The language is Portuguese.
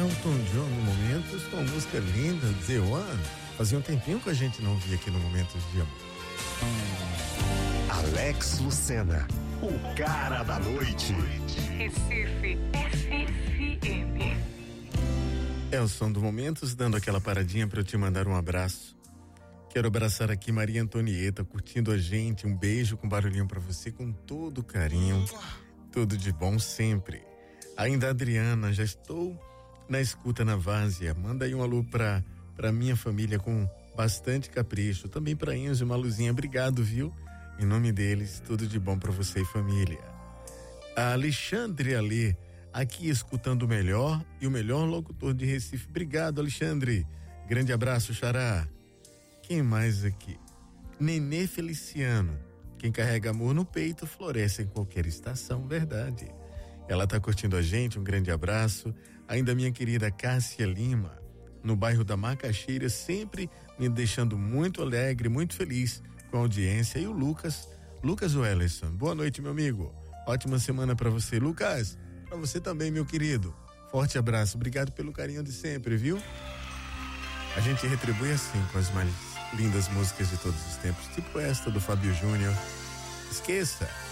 Elton John no Momentos com música linda, The One. Fazia um tempinho que a gente não via aqui no Momentos de Amor. Alex Lucena, o cara da noite. Recife FM. É o som do Momentos, dando aquela paradinha para eu te mandar um abraço. Quero abraçar aqui Maria Antonieta, curtindo a gente. Um beijo com barulhinho para você, com todo carinho. Tudo de bom sempre. Ainda a Adriana, já estou na escuta na Várzea. Manda aí um alô pra minha família com bastante capricho. Também pra Enzo e Maluzinha. Obrigado, viu? Em nome deles, tudo de bom pra você e família. A Alexandre Alê, aqui escutando o melhor e o melhor locutor de Recife. Obrigado, Alexandre. Grande abraço, xará. Quem mais aqui? Nenê Feliciano. Quem carrega amor no peito floresce em qualquer estação, verdade. Ela tá curtindo a gente, um grande abraço. Ainda minha querida Cássia Lima, no bairro da Macaxeira, sempre me deixando muito alegre, muito feliz com a audiência. E o Lucas Wellerson. Boa noite, meu amigo. Ótima semana pra você, Lucas. Pra você também, meu querido. Forte abraço. Obrigado pelo carinho de sempre, viu? A gente retribui assim com as mais lindas músicas de todos os tempos, tipo esta do Fábio Júnior. Esqueça.